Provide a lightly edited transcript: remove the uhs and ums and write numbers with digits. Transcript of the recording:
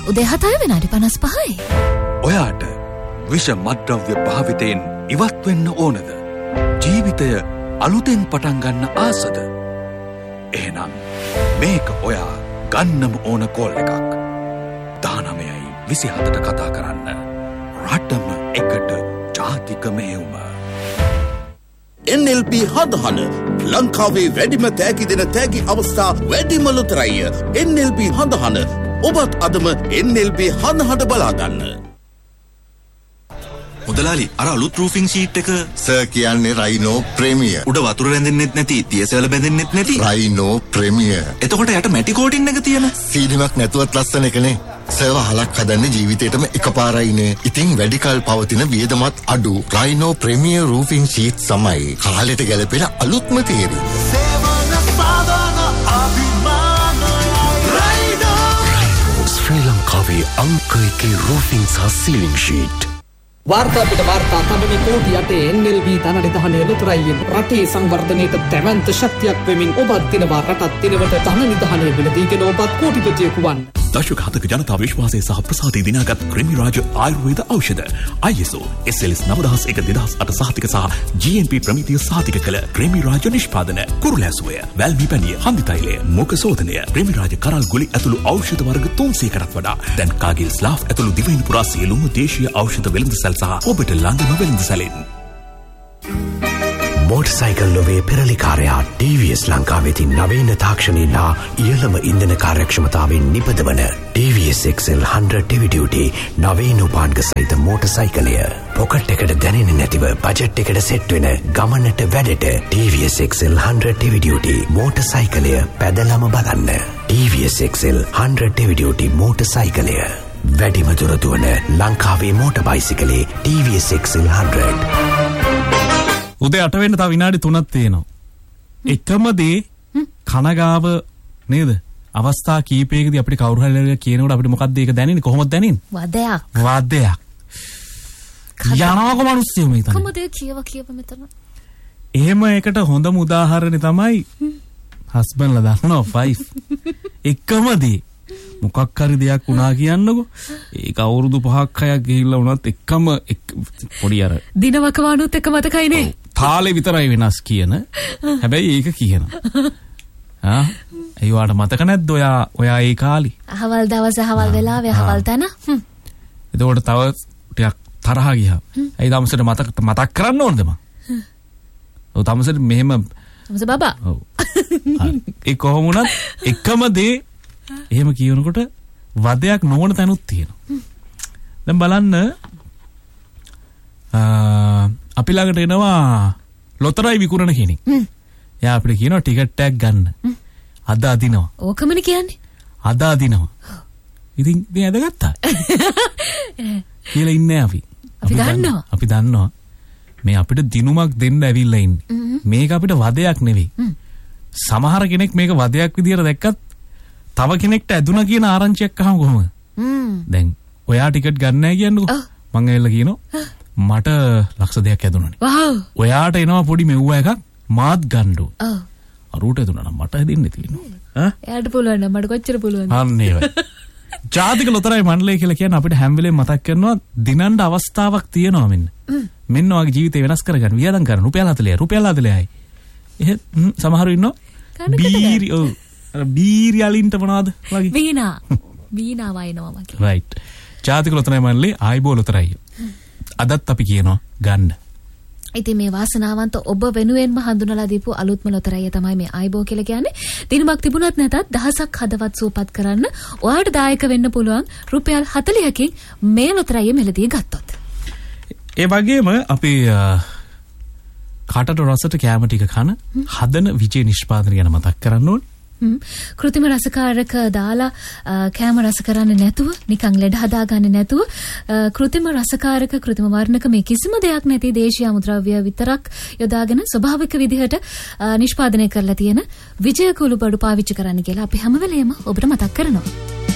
උදේ 7:55යි. ඔයාට විෂ මත්ද්‍රව්‍ය භාවිතයෙන් ඉවත් වෙන්න ඕනද? ජීවිතය අලුතෙන් පටන් ගන්න ආසද? එහෙනම් මේක ඔයා ගන්නම ඕන කෝල් එකක්. 19:27ට කතා කරන්න. රටම එකට ජාතික මෙහෙයුම. NLP හදහන ලංකාවේ වැඩිම තෑගි දෙන තෑගි අවස්ථා වැඩිම ලොතරැය. NLP හදහන ඔබත් අදම NLP හදහට බලාගන්න. මුදලාලි අර අලුත් රූෆින් ෂීට් එක සර් කියන්නේ රයිනෝ ප්‍රීමියර්. උඩ වතුර රැඳෙන්නෙත් නැති, තියසවල බැඳෙන්නෙත් නැති රයිනෝ ප්‍රීමියර්. එතකොට යට මැටි කෝටින් එක තියෙන සීලිමක් නැතුවත් ලස්සන එකනේ. සර්ව හලක් හදන්නේ ජීවිතේටම එකපාරයිනේ. ඉතින් වැඩි කල් පවතින වියදමත් අඩු රයිනෝ ප්‍රීමියර් රූෆින් ෂීට් සමයි කාලෙට ගැලපෙන අලුත්ම තේරි. රයිනෝ ශ්‍රී ලංකාවේ අංක 1 රූෆින් සහ සීලින් ෂීට්. වාර්තා පිට වාර්තා තමනි කෝටි යටේ NLB ධනනිධානය ලොතරැයියෙන් රටේ සංවර්ධනයට දැවැන්ත ශක්තියක් වෙමින් ඔබත් දිනවා රටත් දිනවට ධනනිධානය වෙලදීගෙන ඔබත් කෝටිපතියෙකු වන්න. දශක 7ක ජනතා විශ්වාසය සහ ප්‍රසාදය දිනාගත් ක්‍රිමි රාජ ආයුර්වේද ඖෂධ ISO SLS 9001 සහතික සහ GMP ප්‍රමිතිය සහතික කළ ක්‍රිමි රාජ නිෂ්පාදන කුරුලැසුවය, වැල්මි පැණිය, හන්දි තෛලය, මුඛ සෝදනය, ක්‍රිමි රාජ කරල් ගුලි ඇතුළු ඖෂධ වර්ග 300කටත් වඩා දැන් කාගිල් ස්ලාෆ් ඇතුළු දිවයින පුරා සියලුම දේශීය ඖෂධ වෙළඳසැල් සහ ඔබට ළඟම වෙළඳසැලෙන්. මෝටර්සයිකල් ලොවේ පෙරලිකාරයා TVS ලංකාවෙතින් නවීන තාක්ෂණයෙන්ලා ඉහළම ඉන්ධන කාර්යක්ෂමතාවෙන් නිපදවන TVS XL 100 heavy duty නවීන උපාංග සහිත මෝටර්සයිකලය. පොකට් එකට දැනෙන්නේ නැතිව බජට් එකට සෙට් වෙන ගමනට වැඩට TVS XL 100 heavy duty මෝටර්සයිකලය පැදලම බලන්න. TVS XL 100 heavy duty මෝටර්සයිකලය. වැඩිම දුර දුවන ලංකාවේ මෝටර් බයිසිකලේ TVS XL 100. උදේ 8 වෙන්න තව විනාඩි 3ක් තියෙනවා. එකම දේ කනගාව නේද? අවස්ථා කීපයකදී අපිට කවුරු හරි කියනකොට අපිට මොකක්ද ඒක දැනෙන්නේ? කොහොමද දැනෙන්නේ? වදයක්. යනවාක මිනිස්සු මේ තමයි. කොහොමද කියව මෙතන? එහෙම එකට හොඳම උදාහරණය තමයි හස්බන්ඩ්ලා දානවා 5. එකම දේ මොකක් හරි දෙයක් වුණා කියන්නකෝ. ඒක අවුරුදු 5ක් 6ක් ගිහිල්ලා වුණත් එකම පොඩි අර දිනවක වණුත් එක මතකයිනේ. තාලේ විතරයි වෙනස් කියන. හැබැයි ඒක කියනවා. ඒ වාට මතක නැද්ද ඔයා ඒ කාලේ? අහවල් දවස් අහවල් වෙලාවේ අහවල් තැන. එතකොට තව ටිකක් තරහ ගියා. ඒ දවසට මතක් කරන්න ඕනද මං? ඔව් තමසට මෙහෙම තමස බබා. ඔව්. ඒ කොහොම වුණත් එකම දේ එහෙම කියනකොට වදයක් නොවන තැනුත් තියෙනවා. දැන් බලන්න අපි ළඟට එනවා ලොතරැයි විකුණන කෙනෙක්. එයා අපිට කියනවා ටිකට් එකක් ගන්න. අද අදිනවා. ඕකමනේ කියන්නේ. අද අදිනවා. ඉතින් මේ අදගත්තා. කියලා ඉන්නේ අපි. අපි දන්නවා. මේ අපිට දිනුමක් දෙන්න ඇවිල්ලා ඉන්නේ. මේක අපිට වදයක් නෙවෙයි. සමහර කෙනෙක් මේක වදයක් විදියට දැක්කත් තව කෙනෙක්ට ඇදුණා කියන ආරංචියක් අහම කොහොමද? දැන් ඔයා ටිකට් ගන්න නැහැ කියන්නකෝ. මං ඇවිල්ලා කියනවා මට ලක්ෂ 2ක් ඇදුණානේ. ඔයාට එනවා පොඩි මෙව්ව එකක් මාත් ගන්න ඕන. අරුට ඇදුණා නම් මට දෙන්න තියෙනවා. එයාට පුළුවන් නම් මට කොච්චර පුළුවන්ද? අන්න ඒවයි. ජාතික ලොතරැයි මණ්ඩලය කියලා කියන්නේ අපිට හැම වෙලේම මතක් කරනවා දිනන්න අවස්ථාවක් තියෙනවා මෙන්න. මෙන්න ඔයාගේ ජීවිතේ වෙනස් කරගන්න වියදම් කරන රුපියල් 40යි. එහෙ සමහරු ඉන්නවා බීරි අර බීරි අලින්ට මොනවද වගේ? වීණා වයින්නවා වගේ. රයිට්. ජාතික ලොතරැයි මණ්ඩලේ ආයිබෝ ලොතරැයි. අදත් අපි කියනවා ගන්න. ඉතින් මේ වාසනාවන්ත ඔබ වෙනුවෙන්ම හඳුනලා දීපු අලුත්ම ලොතරැය තමයි මේ ආයිබෝ කියලා කියන්නේ. දිනමක් තිබුණත් නැතත් දහසක් හදවත් සූපත් කරන්න ඔයාලට දායක වෙන්න පුළුවන් රුපියල් 40කින් මේ ලොතරැය මෙලදී ගත්තොත්. ඒ වගේම අපි කාටට රසට කැම ටික කන හදන විජේ නිෂ්පාදන ගැන මතක් කරන්න ඕනේ. කෘතිම රසකාරක දාලා කෑම රස කරන්නේ නැතුව නිකන් ලෙඩ හදාගන්නේ නැතුව කෘතිම රසකාරක කෘතිම වර්ණක මේ කිසිම දෙයක් නැති දේශීය අමුද්‍රව්‍ය විතරක් යොදාගෙන ස්වභාවික විදිහට නිෂ්පාදනය කරලා තියෙන විජය කුළුබඩු පාවිච්චි කරන්න කියලා අපි හැම වෙලේම ඔබට මතක් කරනවා.